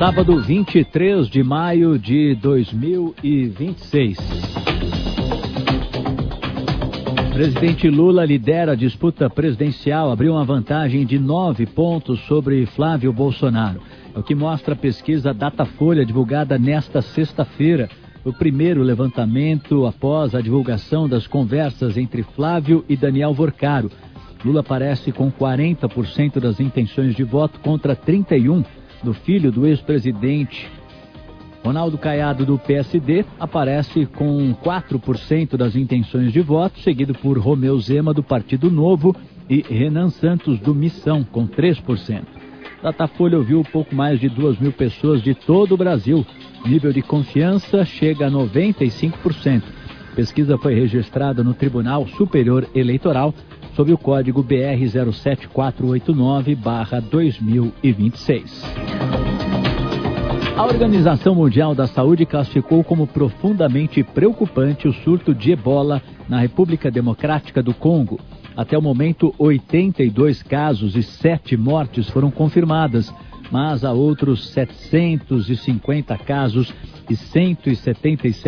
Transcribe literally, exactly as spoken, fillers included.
Sábado, vinte e três de maio de dois mil e vinte e seis. Presidente Lula lidera a disputa presidencial, abriu uma vantagem de nove pontos sobre Flávio Bolsonaro. É o que mostra a pesquisa Datafolha, divulgada nesta sexta-feira. O primeiro levantamento após a divulgação das conversas entre Flávio e Daniel Vorcaro. Lula aparece com quarenta por cento das intenções de voto contra trinta e um por cento do filho do ex-presidente. Ronaldo Caiado, do P S D, aparece com quatro por cento das intenções de voto, seguido por Romeu Zema, do Partido Novo, e Renan Santos, do Missão, com três por cento. Datafolha ouviu pouco mais de duas mil pessoas de todo o Brasil. Nível de confiança chega a noventa e cinco por cento. Pesquisa foi registrada no Tribunal Superior Eleitoral sob o código B R zero sete quatro oito nove barra dois mil e vinte e seis. A Organização Mundial da Saúde classificou como profundamente preocupante o surto de ebola na República Democrática do Congo. Até o momento, oitenta e dois casos e sete mortes foram confirmadas, mas há outros setecentos e cinquenta casos e cento e setenta e sete